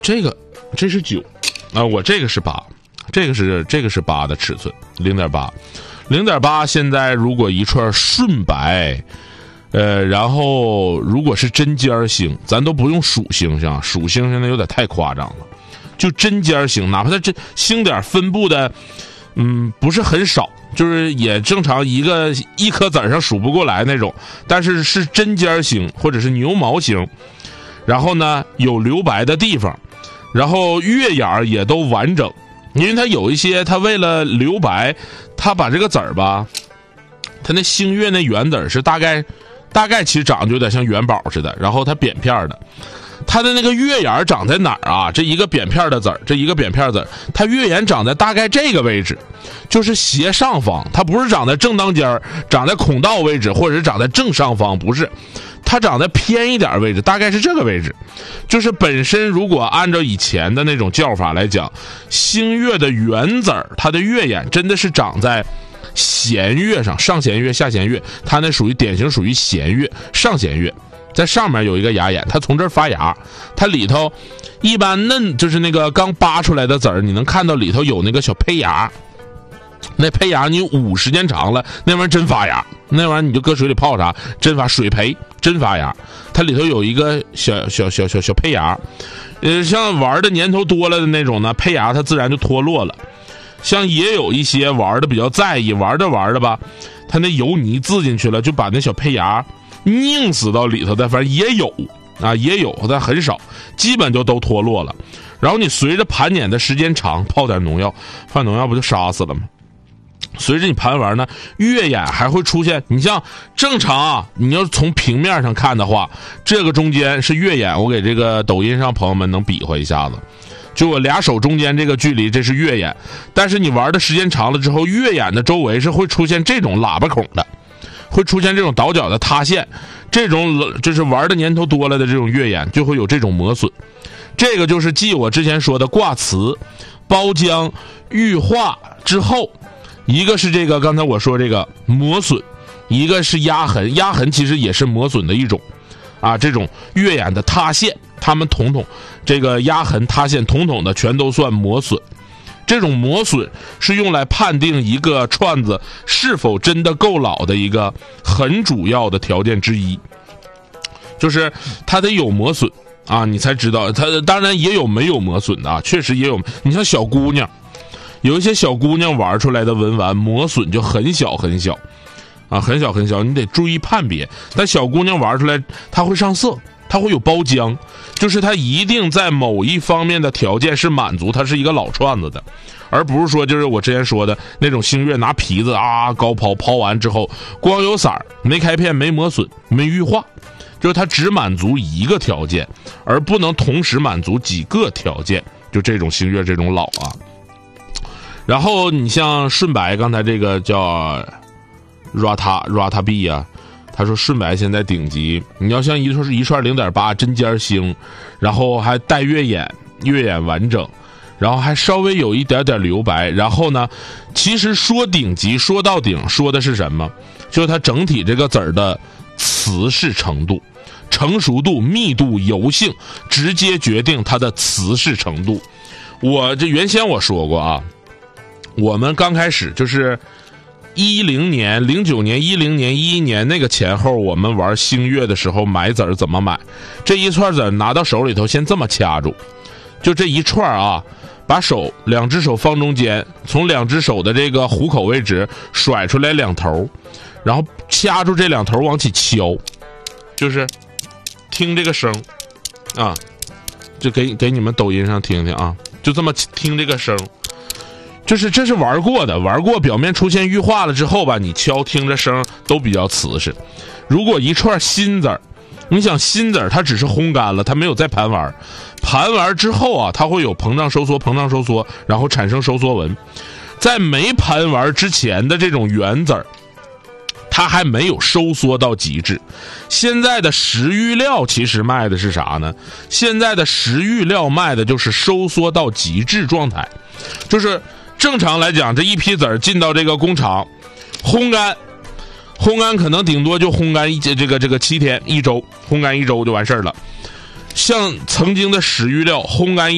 这是9啊，我这个是8，这个是8的尺寸，0.8，现在如果一串顺白，然后如果是针尖星，咱都不用数星星，数星现在有点太夸张了，就针尖星，哪怕它这星点分布的，不是很少，就是也正常一颗子上数不过来那种，但是是针尖星或者是牛毛星，然后呢有留白的地方，然后月眼也都完整，因为它有一些它为了留白，它把这个籽儿吧，它那星月那圆籽是大概其实长得有点像元宝似的，然后它扁片的，它的那个月眼长在哪儿啊？这一个扁片的籽儿，它月眼长在大概这个位置，就是斜上方，它不是长在正当间，长在孔道位置，或者是长在正上方，不是，它长在偏一点位置，大概是这个位置。就是本身如果按照以前的那种叫法来讲，星月的圆籽儿，它的月眼真的是长在弦月上，上弦月下弦月，它那典型属于弦月，上弦月在上面有一个芽眼，它从这儿发芽，它里头一般嫩，就是那个刚扒出来的籽儿，你能看到里头有那个小胚芽，那胚芽你捂时间长了，那玩意儿真发芽，那玩意儿你就搁水里泡啥，真发水培，真发芽，它里头有一个小胚芽，像玩的年头多了的那种呢，胚芽它自然就脱落了。像也有一些玩的比较在意，玩的吧，它那油泥渍进去了，就把那小胚芽拧死到里头的，反正也有啊，也有，但很少，基本就都脱落了。然后你随着盘捻的时间长，泡点农药，放农药不就杀死了吗？随着你盘完呢，月眼还会出现，你像正常啊，你要从平面上看的话，这个中间是月眼，我给这个抖音上朋友们能比划一下子。就我俩手中间这个距离，这是月眼，但是你玩的时间长了之后，月眼的周围是会出现这种喇叭孔的，会出现这种倒角的塌陷，这种就是玩的年头多了的这种月眼就会有这种磨损。这个就是继我之前说的挂瓷、包浆、玉化之后，一个是这个刚才我说这个磨损，一个是压痕，压痕其实也是磨损的一种啊，这种月眼的塌陷，它们统统这个压痕塌陷统统的全都算磨损。这种磨损是用来判定一个串子是否真的够老的一个很主要的条件之一，就是它得有磨损啊，你才知道。它当然也有没有磨损的啊，确实也有。你像小姑娘，有一些小姑娘玩出来的文玩磨损就很小很小啊，很小很小，你得注意判别。但小姑娘玩出来它会上色，它会有包浆，就是它一定在某一方面的条件是满足，它是一个老串子的，而不是说就是我之前说的那种星月拿皮子啊高抛完之后光有色儿，没开片，没磨损，没玉化，就是它只满足一个条件，而不能同时满足几个条件，就这种星月这种老啊。然后你像顺白，刚才这个叫 Rata B 啊，他说顺白现在顶级，你要像一串 0.8 针尖星，然后还带月眼完整，然后还稍微有一点点留白，然后呢其实说顶级说到顶说的是什么，就是它整体这个籽儿的瓷实程度、成熟度、密度、油性直接决定它的瓷实程度。我这原先我说过啊，我们刚开始就是10年、09年、10年、11年那个前后，我们玩星月的时候买籽儿怎么买？这一串籽儿拿到手里头，先这么掐住，就这一串啊，把两只手放中间，从两只手的这个虎口位置甩出来两头，然后掐住这两头往起敲，就是听这个声啊，就给你们抖音上听听啊，就这么听这个声。就是这是玩过的，玩过表面出现玉化了之后吧，你敲听着声都比较瓷实。如果一串新籽儿，你想新籽儿它只是烘干了，它没有再盘完，盘完之后啊，它会有膨胀收缩，然后产生收缩纹。在没盘完之前的这种原籽儿，它还没有收缩到极致。现在的石玉料其实卖的是啥呢？现在的石玉料卖的就是收缩到极致状态，就是正常来讲，这一批籽儿进到这个工厂，烘干可能顶多就烘干这个7天1周，烘干1周就完事儿了。像曾经的石玉料烘干